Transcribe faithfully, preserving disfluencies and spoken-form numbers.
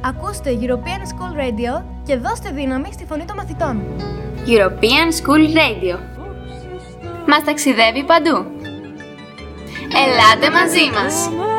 Ακούστε European School Radio και δώστε δύναμη στη φωνή των μαθητών. European School Radio. Μας ταξιδεύει παντού. Ελάτε μαζί μας!